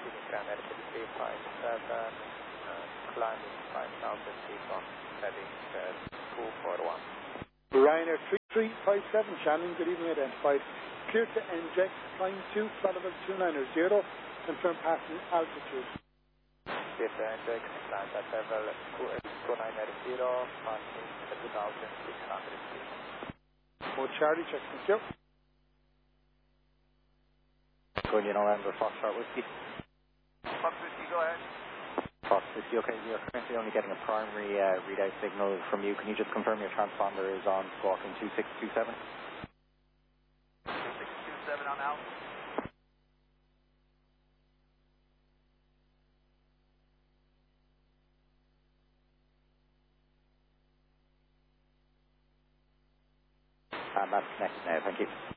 Granite 357, climbing 5,000 feet on heading 241. Ryanair 3357, Shannon, good evening, identified. Clear to NJEX, climb 2, flight level 290, confirm passing altitude. Clear to NJEX, land at level 290, passing 2,600 feet. Oh, Charlie, check, thank you. Going in November, Foxtrot Whiskey. Fox Whiskey, go ahead. Fox Whiskey, okay, you're currently only getting a primary readout signal from you. Can you just confirm your transponder is on squawking 2627? 2627 on out. And that's connected now, thank you.